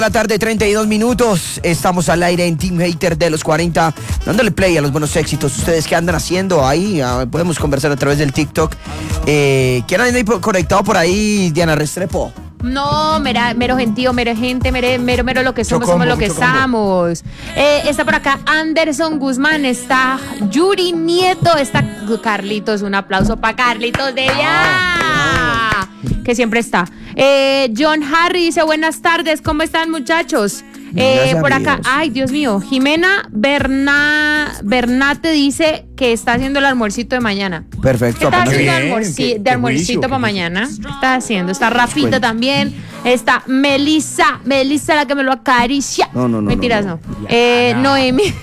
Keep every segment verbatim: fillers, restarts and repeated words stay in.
La tarde, treinta y dos minutos. Estamos al aire en Team Hater de los cuarenta, dándole play a los buenos éxitos. ¿Ustedes qué andan haciendo ahí? Ah, podemos conversar a través del TikTok. Eh, ¿Quién anda ahí conectado por ahí, Diana Restrepo? No, mera, mero gentío, mero gente, mero, mero, mero lo que somos, somos lo que estamos. Eh, está por acá Anderson Guzmán, está Yuri Nieto, está Carlitos, un aplauso para Carlitos de ya, que siempre está. Eh, John Harry dice, buenas tardes, ¿cómo están, muchachos? Eh, por acá, ay, Dios mío, Jimena Berna, Bernate dice que está haciendo el almuercito de mañana. Perfecto. ¿Qué está haciendo bien, almuerci- qué, de qué almuercito para mañana? ¿Qué está haciendo? Está Rafita Bueno. también, está Melissa, Melissa la que me lo acaricia. No, no, no. Mentiras, no. no, no. Eh, Noemi.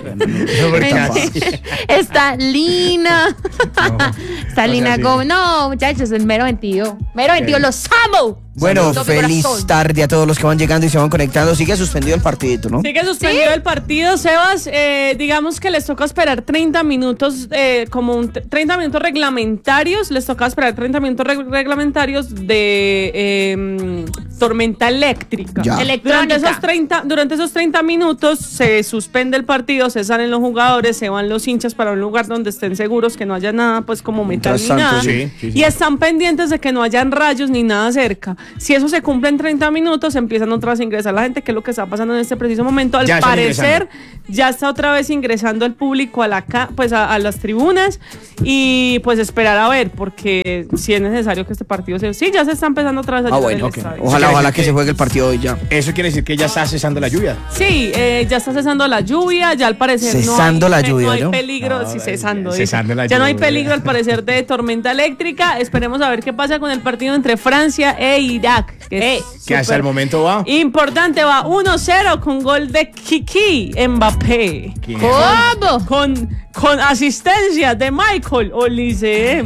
Está Lina. Está Lina Gómez. No, muchachos, el mero ventío. Mero ventío, los amo. Bueno, Saludos, feliz corazón. tarde a todos los que van llegando y se van conectando. Sigue suspendido el partidito, ¿no? Sigue suspendido ¿Sí? el partido, Sebas. Eh, digamos que les toca esperar treinta minutos, eh, como un t- treinta minutos reglamentarios. Les toca esperar treinta minutos reg- reglamentarios de eh, tormenta eléctrica. Ya. Durante Electrónica. esos, treinta, durante esos treinta minutos se suspende el partido, se salen los jugadores, se van los hinchas para un lugar donde estén seguros que no haya nada, pues como metal Mientras ni tanto, nada. sí, sí, sí. Y están pendientes de que no hayan rayos ni nada cerca. Si eso se cumple en treinta minutos, empiezan otra vez a ingresar la gente, que es lo que está pasando en este preciso momento. Al Ya están parecer, ingresando. ya está otra vez ingresando el público a la ca- pues a, a las tribunas y pues esperar a ver, porque si es necesario que este partido se... Sí, ya se está empezando otra vez a Ah, llenar bueno, el ok. estadio. Ojalá, Eso ojalá quiere que decir se que- juegue el partido hoy ya. Eso quiere decir que ya está cesando la lluvia. Sí, eh, ya está cesando la lluvia, ya al parecer Cesando no hay, la lluvia, no hay ¿no? peligro, No, sí, ya- cesando, cesando dice. la ya no hay lluvia. peligro al parecer de tormenta eléctrica. Esperemos a ver qué pasa con el partido entre Francia e Irak. Que, es Que hasta el súper momento va. importante, va uno cero con gol de Kiki Mbappé. ¿Quién es? ¿Cómo? Con, con asistencia de Michael Olise.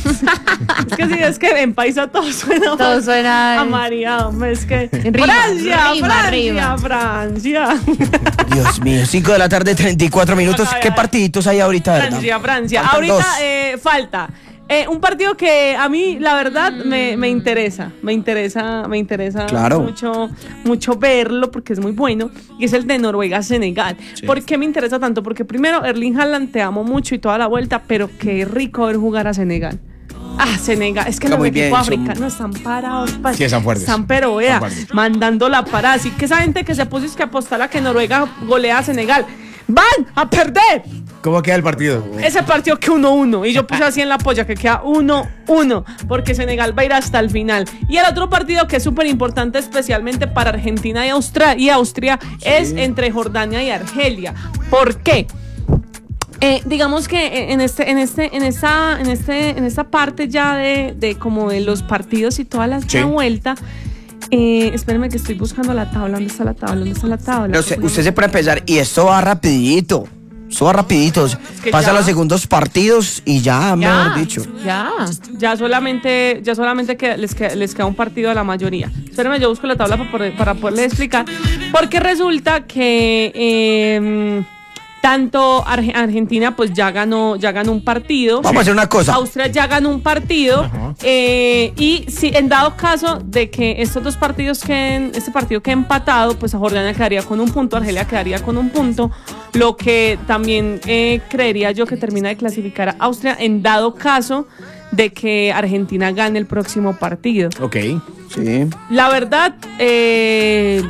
Es que sí, es que en paisa todo suena, Todo suena- a María. Es que Rima, Francia, rima, Francia, rima. Francia. Dios mío, cinco de la tarde, treinta y cuatro minutos. Ay, ay, ¿Qué ay. partiditos hay ahorita, verdad? Francia, Francia. Faltan Ahorita dos. eh, falta. Eh, un partido que a mí, la verdad, me, me interesa. Me interesa, me interesa Claro. mucho, mucho verlo porque es muy bueno. Y es el de Noruega-Senegal. ¿Por qué me interesa tanto? Porque primero, Erling Haaland, te amo mucho y toda la vuelta, pero qué rico ver jugar a Senegal. Ah, Senegal. Es que Está los muy equipos bien, son- africanos están parados. pa- Sí, están fuertes. Están, pero vea, Están fuertes. mandando la parada. Así que esa gente que se puso es que apostar a que Noruega golea a Senegal. ¡Van a perder! ¿Cómo queda el partido? Ese partido que uno uno. Y yo puse así en la polla que queda uno uno. Porque Senegal va a ir hasta el final. Y el otro partido que es súper importante, especialmente para Argentina y Austria, y Austria es entre Jordania y Argelia. ¿Por qué? Eh, digamos que en este, en este, en esta, en este, en esta parte ya de, de como de los partidos y toda la Sí. la vuelta. Eh, espérenme que estoy buscando la tabla. ¿Dónde está la tabla? ¿Dónde está la tabla? No sé, usted se puede empezar y esto va rapidito. Esto va rapidito. que Pasan ya- los segundos partidos y ya, Ya, mejor dicho. Ya, ya solamente, ya solamente que les, queda, les queda un partido a la mayoría. Espérenme, yo busco la tabla para, poder- para poderles explicar. Porque resulta que eh, tanto Arge- Argentina pues ya ganó, ya ganó un partido. Vamos a hacer una cosa. Austria ya ganó un partido. eh, y si en dado caso de que estos dos partidos queden, este partido quede empatado, pues a Jordania quedaría con un punto, Argelia quedaría con un punto. Lo que también eh, creería yo que termina de clasificar a Austria en dado caso de que Argentina gane el próximo partido. Ok. Sí. La verdad, eh,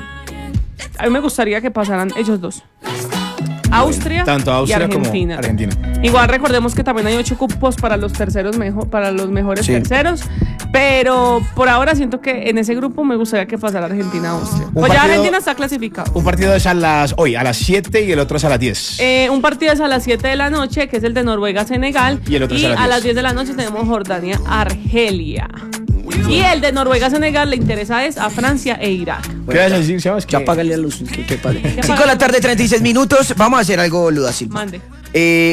a mí me gustaría que pasaran ellos dos. Austria, Tanto Austria y Argentina. como Argentina. Igual recordemos que también hay ocho cupos para los terceros mejor, para los mejores Sí. terceros, pero por ahora siento que en ese grupo me gustaría que pasara Argentina-Austria. Un Pues ya partido- Argentina está clasificado. Un partido es a las hoy, a las siete y el otro es a las diez. Eh, un partido es a las siete de la noche, que es el de Noruega-Senegal. Y el otro es a las a diez. las diez de la noche tenemos Jordania-Argelia. Y el de Noruega-Senegal le interesa es a Francia e Irak. ¿Qué vas a decir, Sebas? Ya Que- apágale la luz. Que, que pague. Ya cinco de la tarde, treinta y seis minutos. Vamos a hacer algo, Luda Silva. Mande. Eh,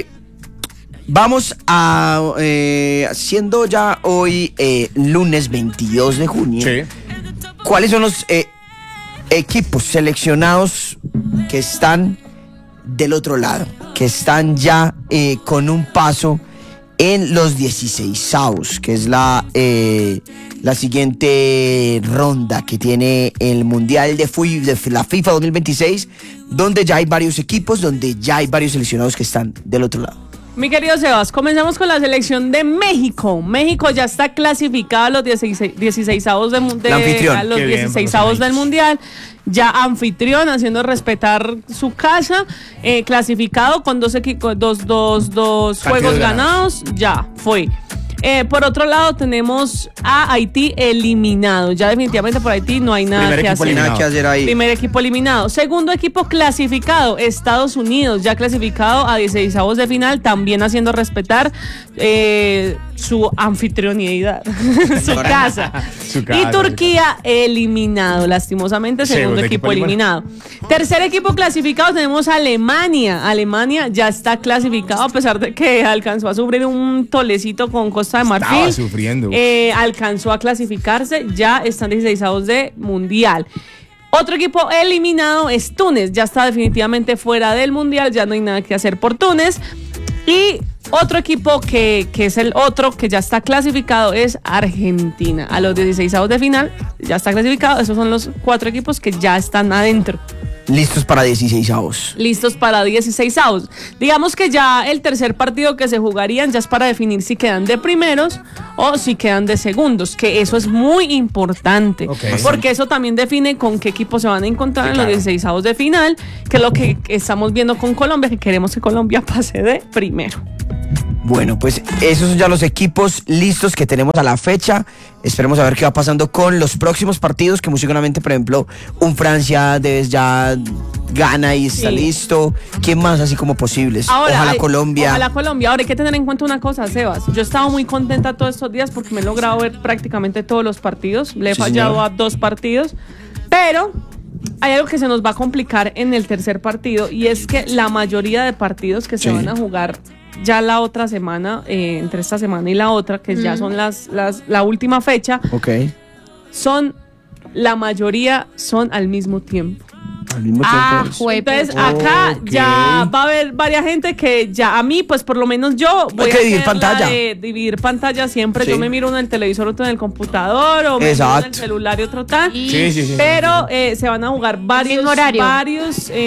vamos a, eh, siendo ya hoy eh, lunes veintidós de junio, Sí. ¿cuáles son los eh, equipos seleccionados que están del otro lado? Que están ya eh, con un paso en los dieciseisavos, que es la, eh, la siguiente ronda que tiene el Mundial de, Fui, de la FIFA dos mil veintiséis, donde ya hay varios equipos, donde ya hay varios seleccionados que están del otro lado. Mi querido Sebas, comenzamos con la selección de México. México ya está clasificado a los dieciseisavos de, de, a los dieciseisavos del Mundial. Ya anfitrión, haciendo respetar su casa, eh, clasificado con dos, equipos, dos, dos, dos juegos ganados, ya fue. Eh, por otro lado tenemos a Haití eliminado. Ya definitivamente por Haití no hay nada Primer que hacer. Nada que hacer ahí. Primer equipo eliminado. Segundo equipo clasificado, Estados Unidos, ya clasificado a dieciseisavos de final, también haciendo respetar eh, su anfitrionidad, su casa. Su casa. Y Turquía eliminado, lastimosamente, segundo, segundo equipo, equipo eliminado. Tercer equipo clasificado tenemos a Alemania. Alemania ya está clasificado a pesar de que alcanzó a sufrir un tolecito con Costa de Marfil. Estaba sufriendo. Eh, alcanzó a clasificarse, ya están dieciseisavos de Mundial. Otro equipo eliminado es Túnez, ya está definitivamente fuera del Mundial, ya no hay nada que hacer por Túnez. Y otro equipo que, que es el otro que ya está clasificado es Argentina. A los dieciseisavos de final ya está clasificado. Esos son los cuatro equipos que ya están adentro. Listos para dieciseisavos. Listos para dieciseisavos. Digamos que ya el tercer partido que se jugarían ya es para definir si quedan de primeros o si quedan de segundos, que eso es muy importante, okay, porque eso también define con qué equipos se van a encontrar, sí, en claro, los dieciseisavos de final, que es lo que estamos viendo con Colombia, que queremos que Colombia pase de primero. Bueno, pues esos son ya los equipos listos que tenemos a la fecha. Esperemos a ver qué va pasando con los próximos partidos, que muy seguramente, por ejemplo, un Francia debes ya gana y está, sí, listo. ¿Quién más así como posibles? Ahora, ojalá hay, Colombia. Ojalá Colombia. Ahora hay que tener en cuenta una cosa, Sebas. Yo he estado muy contenta todos estos días porque me he logrado ver prácticamente todos los partidos. Le he sí, fallado señor. a dos partidos, pero hay algo que se nos va a complicar en el tercer partido, y es que la mayoría de partidos que se sí. van a jugar ya la otra semana, eh, entre esta semana y la otra, que mm. ya son las, las la última fecha, okay, son, la mayoría son al mismo tiempo. Al mismo ah, tiempo. Entonces acá okay. ya va a haber varias gente que ya a mí, pues por lo menos yo voy Hay que a dividir pantalla. De dividir pantalla siempre. Sí. Yo me miro uno en el televisor, otro en el computador, o me Exacto. miro en el celular y otro tal. Sí, sí, sí, pero eh, se van a jugar varios, varios, eh, sí.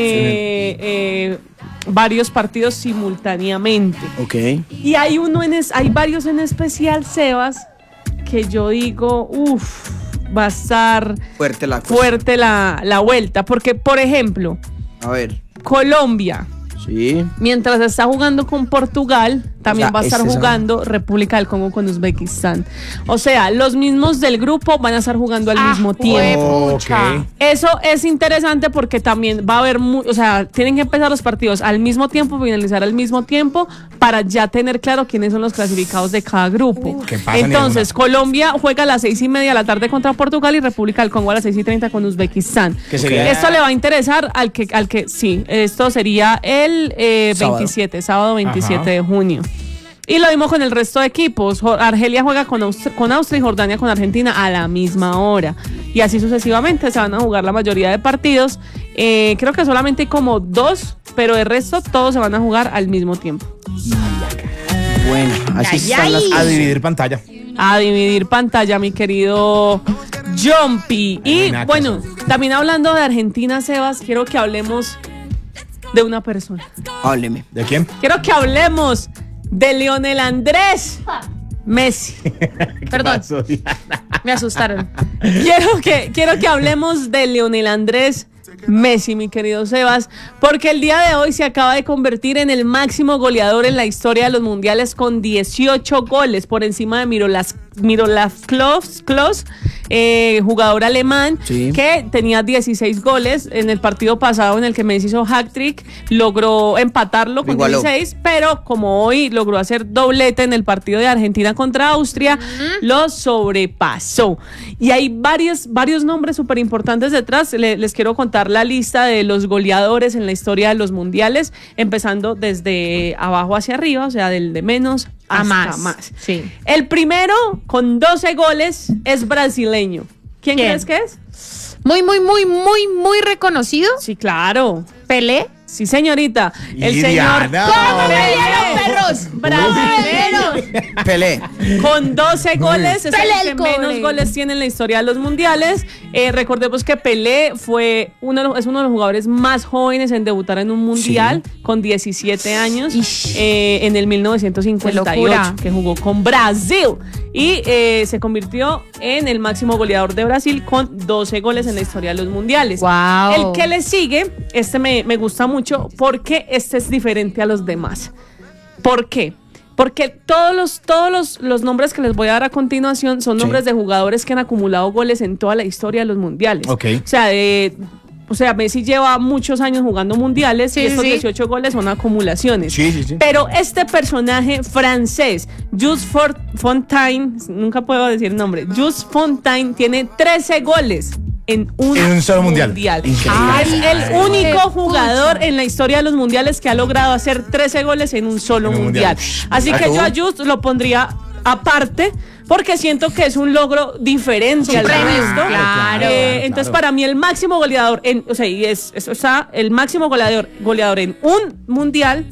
eh, varios partidos simultáneamente. Okay. Y hay uno en es, hay varios en especial, Sebas, que yo digo, uff, va a estar fuerte la cosa. fuerte la, la vuelta, porque por ejemplo, a ver, Colombia, sí, mientras está jugando con Portugal, también o sea, va a estar este jugando sabe. República del Congo con Uzbekistán. O sea, los mismos del grupo van a estar jugando al ah, mismo tiempo. Oh, okay. Eso es interesante porque también va a haber, mu- o sea, tienen que empezar los partidos al mismo tiempo, finalizar al mismo tiempo, para ya tener claro quiénes son los clasificados de cada grupo. Entonces, Colombia juega a las seis y media de la tarde contra Portugal y República del Congo a las seis y treinta con Uzbekistán. Sería... Esto le va a interesar al que, al que sí, esto sería el eh, veintisiete, sábado, sábado veintisiete Ajá. de junio. Y lo mismo con el resto de equipos. Argelia juega con, Aust- con Austria y Jordania con Argentina a la misma hora. Y así sucesivamente se van a jugar la mayoría de partidos. Eh, creo que solamente hay como dos, pero el resto todos se van a jugar al mismo tiempo. Bueno, así ay, están ay. las A dividir pantalla. A dividir pantalla, mi querido Jumpy. Y bueno, también hablando de Argentina, Sebas, quiero que hablemos de una persona. Hábleme. ¿De quién? Quiero que hablemos de Lionel Andrés Messi. Perdón, me asustaron. Quiero que, quiero que hablemos de Lionel Andrés Messi, mi querido Sebas, porque el día de hoy se acaba de convertir en el máximo goleador en la historia de los mundiales con dieciocho goles por encima de Miroslav Miroslav Klose, eh, jugador alemán, sí, que tenía dieciséis goles en el partido pasado en el que Messi hizo hat-trick, logró empatarlo con Igualó. dieciséis, pero como hoy logró hacer doblete en el partido de Argentina contra Austria, uh-huh. lo sobrepasó. Y hay varios, varios nombres súper importantes detrás. Le, les quiero contar la lista de los goleadores en la historia de los mundiales, empezando desde abajo hacia arriba, o sea, del de menos a más. más. Sí. El primero con doce goles es brasileño. ¿Quién, ¿Quién crees que es? Muy, muy, muy, muy, muy reconocido. Sí, claro. Pelé. Sí, señorita. El Iriana. señor. ¿Cómo me dieron perros! brasileños. Pelé. Con doce goles, es Pelé el que el cobre. menos goles tiene en la historia de los mundiales. Eh, recordemos que Pelé fue uno de los, es uno de los jugadores más jóvenes en debutar en un mundial, sí. con diecisiete años, eh, en el mil novecientos cincuenta y ocho, que jugó con Brasil. Y eh, se convirtió en el máximo goleador de Brasil con doce goles en la historia de los mundiales. Wow. El que le sigue, este me, me gusta mucho porque este es diferente a los demás. ¿Por qué? Porque todos los, todos los, los nombres que les voy a dar a continuación son nombres, sí. de jugadores que han acumulado goles en toda la historia de los mundiales. Okay. O sea, de... O sea, Messi lleva muchos años jugando mundiales, sí, y estos sí. dieciocho goles son acumulaciones. Sí, sí, sí. Pero este personaje francés, Jules Fontaine, nunca puedo decir el nombre, Jules Fontaine tiene trece goles en un, en un solo mundial. mundial. Ah, es el único jugador en la historia de los mundiales que ha logrado hacer trece goles en un solo en un mundial. mundial. Así que yo a Jules lo pondría aparte, porque siento que es un logro diferente al resto. Claro, eh, claro. Entonces, para mí, el máximo goleador, en, o sea, y es, es, o sea, el máximo goleador, goleador en un mundial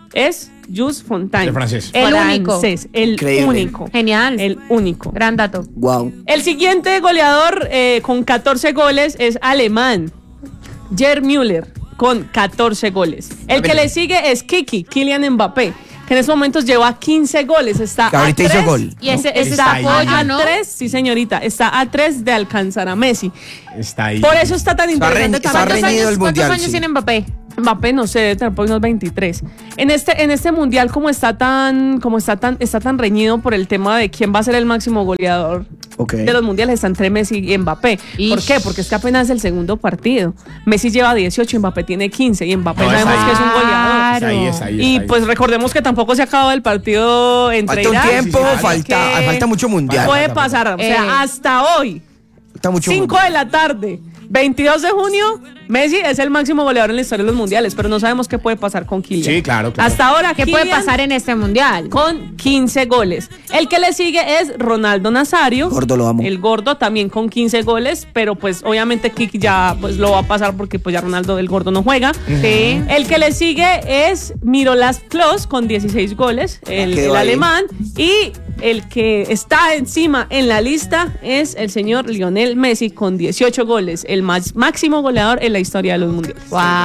es Jules Fontaine. El francés. El francés, único. El Increíble. único. Genial. El único. Gran dato. Wow. El siguiente goleador eh, con catorce goles es alemán, Gerd Müller, con catorce goles. El que le sigue es Kiki, Kylian Mbappé, que en estos momentos lleva quince goles. Está Que a ahorita tres, hizo gol. Y ese, ese está está apoyo, a ¿no? tres, sí señorita, está a tres de alcanzar a Messi. Está ahí. Por eso está tan interesante. Está también. reñido ¿Cuántos años, el ¿cuántos mundial, años sí. tiene Mbappé? Mbappé, no sé, debe tener por unos veintitrés. En este, en este mundial, como está tan, como está tan, está tan reñido por el tema de quién va a ser el máximo goleador Okay. de los mundiales, está entre Messi y Mbappé. Ish. ¿Por qué? Porque es que apenas es el segundo partido. Messi lleva dieciocho, Mbappé tiene quince y Mbappé No, sabemos ahí. que es un goleador. Está ahí, está ahí, está Y ahí. pues recordemos que tampoco se ha acabado el partido entre Falta un Irak, tiempo, sí, sí, falta, que falta mucho mundial. puede pasar, o sea, Eh. hasta hoy, Falta mucho cinco mundial. de la tarde, veintidós de junio, Messi es el máximo goleador en la historia de los mundiales, pero no sabemos qué puede pasar con Kylian. Sí, claro, claro. Hasta ahora, ¿Qué puede pasar en este mundial? con quince goles. El que le sigue es Ronaldo Nazario. Gordo, lo amo. El gordo también con quince goles, pero pues obviamente Kiki ya pues lo va a pasar porque pues ya Ronaldo el gordo no juega. Sí. El que le sigue es Miroslav Klose con dieciséis goles, el, Quedó el ahí. alemán. Y el que está encima en la lista es el señor Lionel Messi con dieciocho goles, el más máximo goleador en la historia de los mundiales.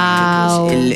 Wow. El,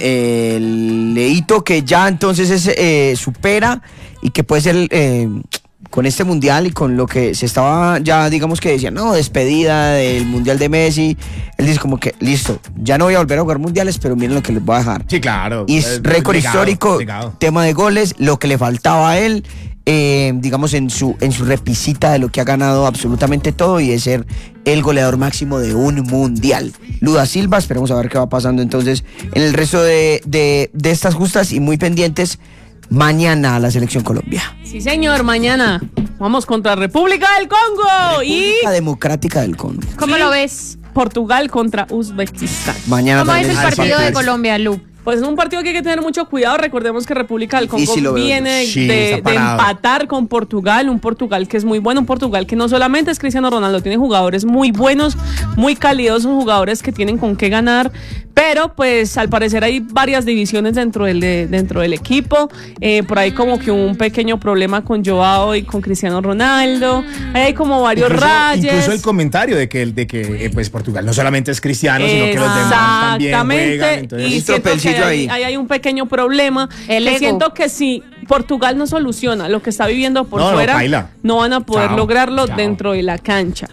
el hito que ya entonces es, eh, supera y que puede ser eh, con este mundial y con lo que se estaba ya, digamos que decía, no, despedida del mundial de Messi. Él dice como que, listo, ya no voy a volver a jugar mundiales, pero miren lo que les voy a dejar. Sí, claro. Y es récord Legado, histórico, legado. tema de goles, lo que le faltaba a él, eh, digamos en su, en su repisita de lo que ha ganado absolutamente todo y es ser el goleador máximo de un mundial. Luda Silva, esperemos a ver qué va pasando entonces en el resto de, de, de estas justas y muy pendientes mañana a la Selección Colombia. Sí, señor, mañana vamos contra República del Congo y República Democrática del Congo. ¿Cómo Sí. lo ves? Portugal contra Uzbekistán. Mañana ¿Cómo es también el es partido de partido. Colombia, Lu? Pues es un partido que hay que tener mucho cuidado. Recordemos que República del Congo Difícil lo veo. viene Sí, de, está de parado. empatar con Portugal, un Portugal que es muy bueno, un Portugal que no solamente es Cristiano Ronaldo, tiene jugadores muy buenos, muy calidosos, jugadores que tienen con qué ganar, pero pues al parecer hay varias divisiones dentro del, de- dentro del equipo, eh, por ahí como que un pequeño problema con Joao y con Cristiano Ronaldo, ahí hay como varios Incluso, rayes. incluso el comentario de que, el- de que eh, pues Portugal no solamente es cristiano, sino que los demás también Exactamente, juegan. Entonces, y Un siento que tropelcillo hay, ahí. ahí hay un pequeño problema. El que ego. siento que si Portugal no soluciona lo que está viviendo por No, no, fuera, paila. no van a poder Chao, lograrlo chao. dentro de la cancha.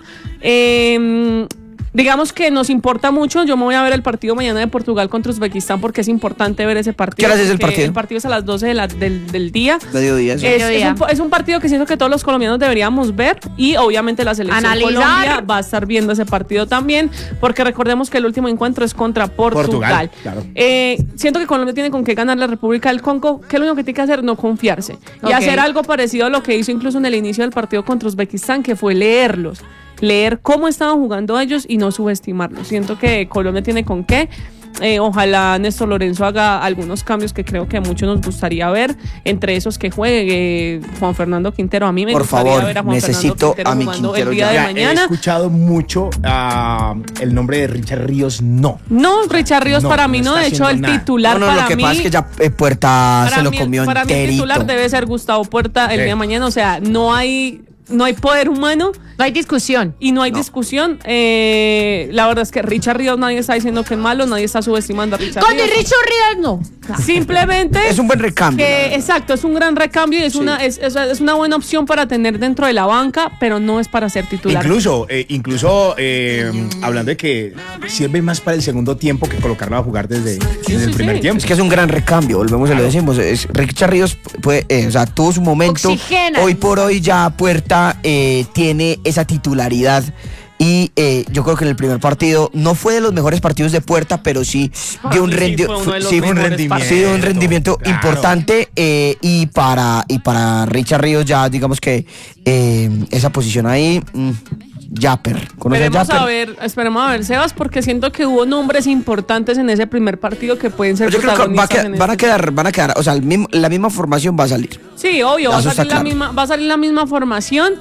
Eh, digamos que nos importa mucho. Yo me voy a ver el partido mañana de Portugal contra Uzbekistán porque es importante ver ese partido. ¿Qué horas es el porque partido? El partido es a las doce de la- del, del día. Mediodía, sí. Es, es Mediodía. un, es un partido que siento que todos los colombianos deberíamos ver y obviamente la selección Analizar. Colombia va a estar viendo ese partido también porque recordemos que el último encuentro es contra Portugal. Portugal, claro. Eh, siento que Colombia tiene con qué ganar la República del Congo, que lo único que tiene que hacer no confiarse y Ok. hacer algo parecido a lo que hizo incluso en el inicio del partido contra Uzbekistán, que fue leerlos. Leer cómo estaban jugando ellos y no subestimarlos. Siento que Colombia tiene con qué. eh, ojalá Néstor Lorenzo haga algunos cambios que creo que a muchos nos gustaría ver, entre esos que juegue Juan Fernando Quintero. A mí me Por gustaría favor, ver a Juan necesito Fernando Quintero a mi jugando Quintero el día ya. de mañana. He escuchado mucho uh, el nombre de Richard Ríos, no. No, Richard Ríos No, para no mí no, está de hecho el haciendo nada. titular No, no, para lo que mí, pasa es que ya eh, Puerta se lo mí, comió para mí el enterito. titular debe ser Gustavo Puerta el Sí. día de mañana, o sea, no hay no hay poder humano. No hay discusión. Y no hay No. discusión. Eh, la verdad es que Richard Ríos, nadie está diciendo que es malo, nadie está subestimando a Richard Con Ríos. Richard Ríos no. Simplemente Es un buen recambio. la que, verdad. exacto, es un gran recambio y es, Sí. una, es, es- es una buena opción para tener dentro de la banca, pero no es para ser titular. Incluso, eh, incluso eh, hablando de que sirve más para el segundo tiempo que colocarlo a jugar desde, desde el sí, primer sí. tiempo. Es que es un gran recambio, volvemos y lo decimos. Es, Richard Ríos puede, eh, o sea, tuvo su momento. Oxigena. Hoy por hoy ya Puerta eh, tiene esa titularidad. Y eh, yo creo que en el primer partido no fue de los mejores partidos de Puerta, pero sí dio un, Sí, rendi- fue uno de los sí, fue un mejores rendimiento, partidos. sí, dio un rendimiento Claro. importante. eh, y para y para Richard Ríos ya digamos que eh, esa posición ahí, mm, Japper. ¿Conoce a Esperemos Japper? a ver, esperemos a ver, Sebas, porque siento que hubo nombres importantes en ese primer partido que pueden ser Yo creo que va a protagonistas quedar- en van a este. quedar, van a quedar, o sea, el mismo- la misma formación va a salir. Sí, obvio, va a, Eso está salir la claro. misma, va a salir la misma formación,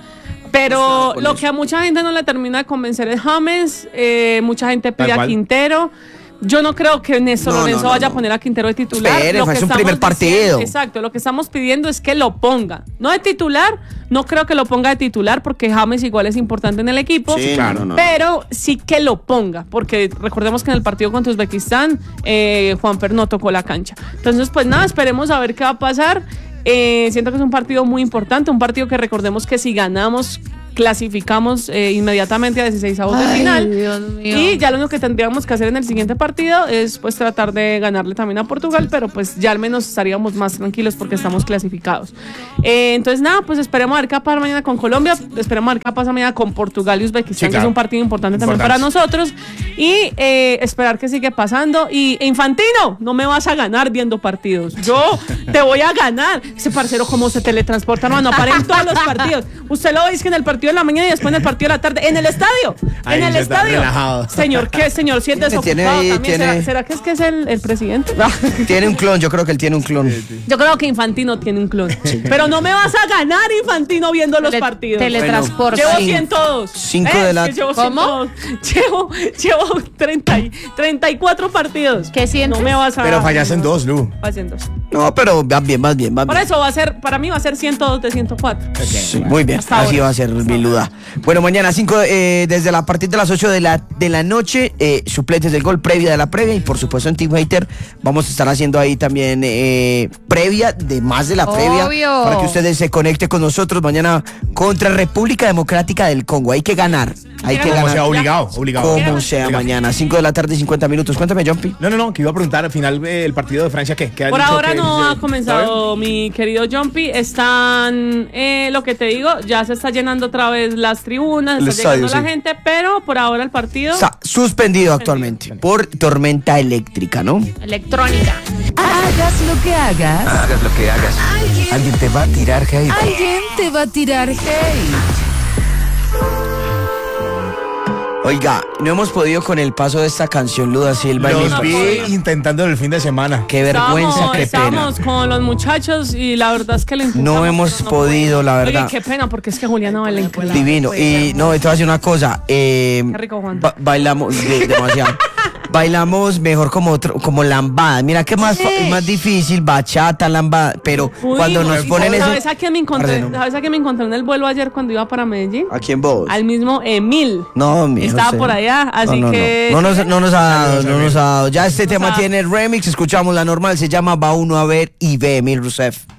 pero con lo eso. que a mucha gente no le termina de convencer es James, eh, mucha gente pide Tal a cual. Quintero. Yo no creo que Néstor No, Lorenzo no, no, vaya no. a poner a Quintero de titular. Espere, Lo fue que un estamos primer partido. diciendo- exacto, lo que estamos pidiendo es que lo ponga. No de titular, no creo que lo ponga de titular porque James igual es importante en el equipo. Sí, claro. no, no, no. Pero sí que lo ponga, porque recordemos que en el partido contra Uzbekistán, eh, Juanfer no tocó la cancha. Entonces, pues nada, esperemos a ver qué va a pasar. Eh, siento que es un partido muy importante, un partido que recordemos que si ganamos, clasificamos eh, inmediatamente a dieciséis avos de Ay, final. Dios mío. Y ya lo único que tendríamos que hacer en el siguiente partido es pues tratar de ganarle también a Portugal, pero pues ya al menos estaríamos más tranquilos porque estamos clasificados. Eh, entonces nada, pues esperemos a ver qué va a pasar mañana con Colombia, esperemos a ver qué va a pasar mañana con Portugal y Uzbekistán, Sí, que es claro. un partido importante también Importante. para nosotros. Y eh, esperar que sigue pasando. Y Infantino, no me vas a ganar viendo partidos. Yo te voy a ganar. Ese parcero como se teletransporta, hermano, para en todos los partidos. Usted lo dice que en el partido de la mañana y después en el partido de la tarde. En el estadio. Ahí en el se está estadio. relajado. Señor, ¿qué? Señor, si es Tiene- desocupado tiene ahí- también. tiene- ¿Será, será que es que es el, el presidente? Tiene un clon, yo creo que él tiene un clon. Yo creo que Infantino tiene un clon. Pero no me vas a ganar, Infantino, viendo los Tele- partidos. teletransporta. Llevo Cinco- ciento dos. cinco Eh, de la- que llevo ¿Cómo? ciento dos. Llevo, llevo treinta y- treinta y cuatro partidos. ¿Qué sientes? No me vas a Pero fallaste en dos, Lu. Fallé en dos. No, pero va bien, más bien, más Por bien. eso va a ser, para mí va a ser ciento dos de ciento cuatro. Sí, muy bien, Hasta así ahora. va a ser mi duda. Bueno, mañana cinco eh, desde la partir de las ocho de la, de la noche, eh, suplentes del gol, previa de la previa y por supuesto en Team Hater vamos a estar haciendo ahí también eh, previa de más de la previa Obvio. para que ustedes se conecten con nosotros mañana contra República Democrática del Congo. Hay que ganar, hay que O ganar. sea, obligado, obligado. Como sea Obligado. mañana, cinco de la tarde, cincuenta minutos. Cuéntame, Jumpy. No, no, no, que iba a preguntar al final eh, el partido de Francia, ¿qué? ¿Qué has Por dicho ahora que- no ha ¿Todo comenzado, mi querido Jumpy. Están, eh, lo que te digo, ya se está llenando otra vez las tribunas, El está llegando estadio, la sí. gente, pero por ahora el partido. Está suspendido actualmente por tormenta eléctrica, ¿no? Electrónica. Hagas lo que hagas, Hagas lo que hagas. Alguien te va a tirar hate. alguien te va a tirar hate. Oiga, no hemos podido con el paso de esta canción, Luda Silva. y Los mis- vi podía. intentando el fin de semana. Qué vergüenza, Estábamos, qué pena. estábamos con los muchachos y la verdad es que le No intentamos, hemos pero no podido, la Oye, verdad. qué pena, porque es que Juliana baila increíble. Divino. Y no, te voy a decir una cosa. eh, Qué rico, Juan. ba- bailamos de- demasiado. Bailamos mejor como otro, como lambada. Mira que más, fa- es más difícil, bachata, lambada. Pero Uy, cuando no, nos ¿y ponen eso. ¿Sabes a quién me encontré? Parce, no. ¿Sabes a quién me encontré en el vuelo ayer cuando iba para Medellín? ¿A quién vos? Al mismo Emil. No, mijo, Estaba usted- por allá, así no, no, que- No, no, nos, no nos ha dado, Saludos, no nos Emil. ha dado. Ya este Nos tema ha- tiene remix, escuchamos la normal, se llama Va uno a ver y ve Emil Rousseff.